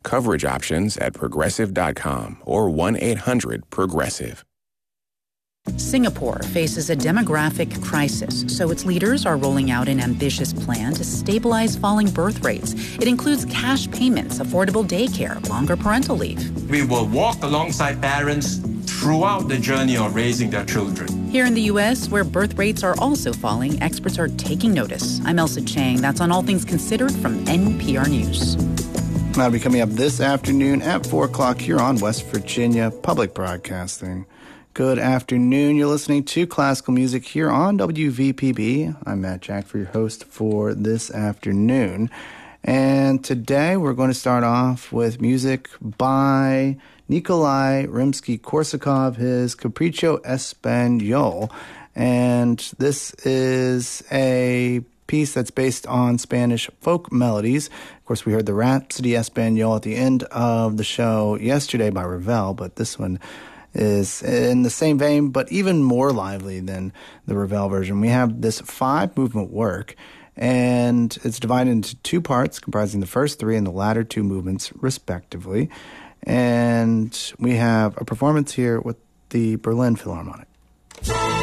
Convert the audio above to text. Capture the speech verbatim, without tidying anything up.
Coverage options at progressive dot com or one eight hundred progressive. Singapore faces a demographic crisis, so its leaders are rolling out an ambitious plan to stabilize falling birth rates. It includes cash payments, affordable daycare, longer parental leave. We will walk alongside parents throughout the journey of raising their children. Here in the U S, where birth rates are also falling, experts are taking notice. I'm Elsa Chang. That's on All Things Considered from N P R News. That'll be coming up this afternoon at four o'clock here on West Virginia Public Broadcasting. Good afternoon. You're listening to Classical Music here on W V P B. I'm Matt Jack, for your host for this afternoon. And today we're going to start off with music by Nikolai Rimsky-Korsakov, his Capriccio Español. And this is a piece that's based on Spanish folk melodies. Of course, we heard the Rhapsody Español at the end of the show yesterday by Ravel, but this one is in the same vein, but even more lively than the Ravel version. We have this five-movement work, and it's divided into two parts, comprising the first three and the latter two movements, respectively. And we have a performance here with the Berlin Philharmonic.